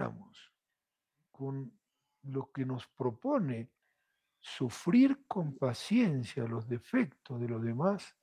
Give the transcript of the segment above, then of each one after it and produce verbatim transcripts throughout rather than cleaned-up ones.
cumpliéramos con lo que nos propone sufrir con paciencia los defectos de los demás,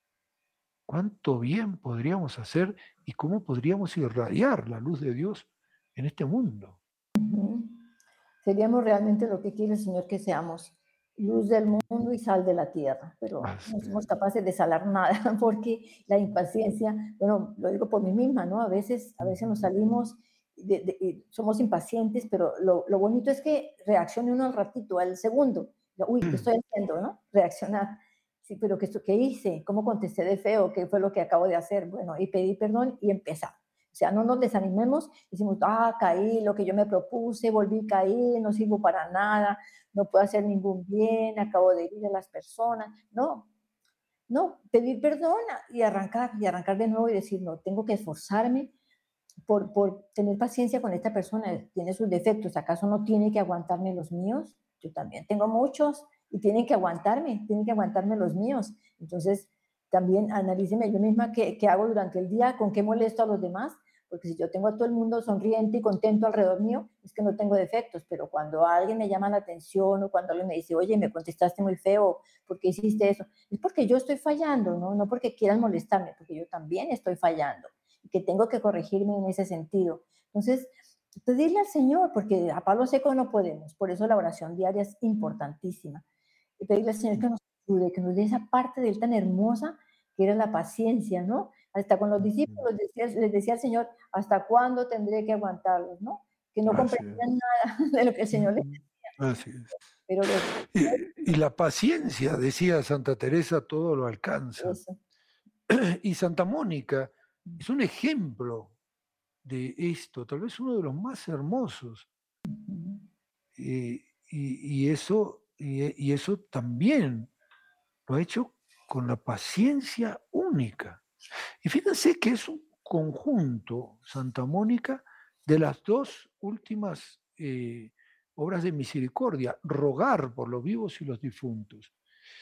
cuánto bien podríamos hacer y cómo podríamos irradiar la luz de Dios en este mundo. Ujú. Seríamos realmente lo que quiere el Señor que seamos, luz del mundo y sal de la tierra, pero Así no somos es. capaces de salar nada porque la impaciencia, bueno, lo digo por mí misma, ¿no? A veces, a veces nos Ujú. salimos, de, de- y somos impacientes, pero lo, lo bonito es que reaccione uno al ratito, al segundo. Uy, ¿qué estoy haciendo, no? Reaccionar. Sí, pero ¿qué, esto- qué hice? ¿Cómo contesté de feo? ¿Qué fue lo que acabo de hacer? Bueno, y pedir perdón y empezar. O sea, no nos desanimemos, decimos, ah, caí, lo que yo me propuse, volví a caer, no sirvo para nada, no puedo hacer ningún bien, acabo de herir a las personas. No, no, pedir perdón y arrancar, y arrancar de nuevo y decir, no, tengo que esforzarme por, por tener paciencia con esta persona, tiene sus defectos, ¿acaso no tiene que aguantarme los míos? Yo también tengo muchos y tienen que aguantarme, tienen que aguantarme los míos. Entonces, también analíceme yo misma qué, qué hago durante el día, con qué molesto a los demás, porque si yo tengo a todo el mundo sonriente y contento alrededor mío, es que no tengo defectos, pero cuando alguien me llama la atención o cuando alguien me dice, oye, me contestaste muy feo, ¿por qué hiciste eso? Es porque yo estoy fallando, ¿no? No porque quieran molestarme, porque yo también estoy fallando y que tengo que corregirme en ese sentido. Entonces, pedirle al Señor, porque a palo seco no podemos, por eso la oración diaria es importantísima. Y pedirle al Señor que nos ayude, que nos dé esa parte de Él tan hermosa que era la paciencia, ¿no? Hasta con los Ujú. discípulos decía, les decía al Señor, ¿hasta cuándo tendré que aguantarlos, no? Que no Así es. comprendían nada de lo que el Señor les Ujú. Así es. pero los Y, y la paciencia, decía Santa Teresa, todo lo alcanza. eso. Y Santa Mónica es un ejemplo de esto, tal vez uno de los más hermosos. Ujú. Eh, y, y eso, y, y eso también lo ha hecho con la paciencia única. Y fíjense que es un conjunto, Santa Mónica, de las dos últimas eh, obras de misericordia, rogar por los vivos y los difuntos.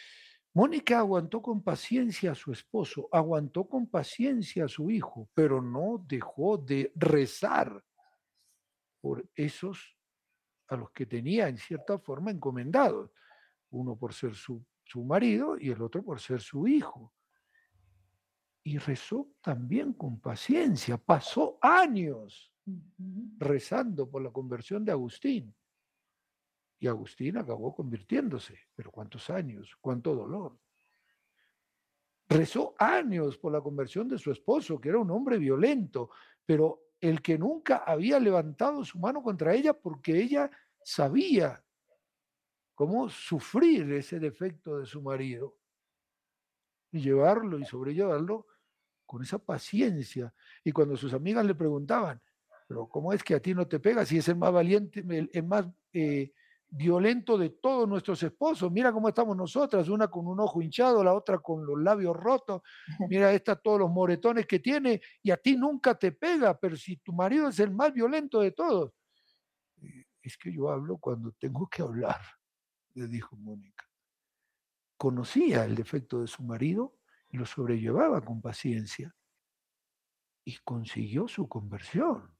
Mónica aguantó con paciencia a su esposo, aguantó con paciencia a su hijo, pero no dejó de rezar por esos a los que tenía en cierta forma encomendados, uno por ser su, su marido y el otro por ser su hijo. Y rezó también con paciencia, pasó años Ujú. rezando por la conversión de Agustín. Y Agustín acabó convirtiéndose, pero ¿cuántos años? ¿Cuánto dolor? Rezó años por la conversión de su esposo, que era un hombre violento, pero el que nunca había levantado su mano contra ella porque ella sabía cómo sufrir ese defecto de su marido y llevarlo y sobrellevarlo con esa paciencia. Y cuando sus amigas le preguntaban, pero ¿cómo es que a ti no te pega si es el más valiente, el, el más eh, violento de todos nuestros esposos? Mira cómo estamos nosotras, una con un ojo hinchado, la otra con los labios rotos, mira esta todos los moretones que tiene y a ti nunca te pega, pero si tu marido es el más violento de todos. Eh, Es que yo hablo cuando tengo que hablar, le dijo Mónica. Conocía el defecto de su marido y lo sobrellevaba con paciencia y consiguió su conversión.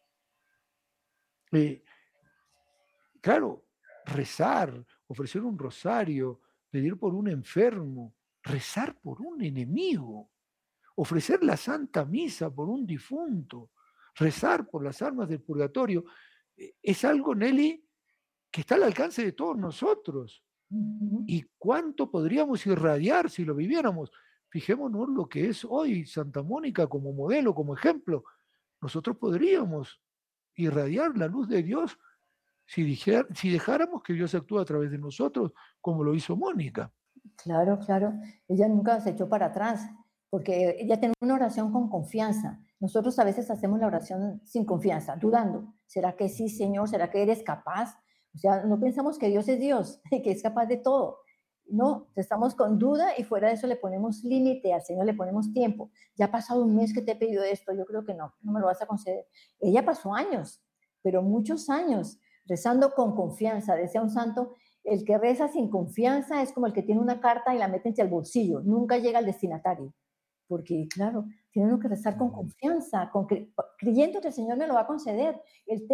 Eh, claro, rezar, ofrecer un rosario, pedir por un enfermo, rezar por un enemigo, ofrecer la Santa Misa por un difunto, rezar por las almas del purgatorio, eh, es algo, Nelly, que está al alcance de todos nosotros. Ujú. ¿Y cuánto podríamos irradiar si lo viviéramos? Fijémonos lo que es hoy Santa Mónica como modelo, como ejemplo. Nosotros podríamos irradiar la luz de Dios si, dijera, si dejáramos que Dios actúe a través de nosotros, como lo hizo Mónica. Claro, claro. Ella nunca se echó para atrás, porque ella tiene una oración con confianza. Nosotros a veces hacemos la oración sin confianza, dudando. ¿Será que sí, Señor? ¿Será que eres capaz? O sea, no pensamos que Dios es Dios, que es capaz de todo. No, estamos con duda y fuera de eso le ponemos límite al Señor, le ponemos tiempo. Ya ha pasado un mes que te he pedido esto, yo creo que no, no me lo vas a conceder. Ella pasó años, pero muchos años, rezando con confianza. Decía un santo, el que reza sin confianza es como el que tiene una carta y la mete entre el bolsillo, nunca llega al destinatario. Porque, claro, tiene uno que rezar con confianza, con cre- creyendo que el Señor me lo va a conceder. El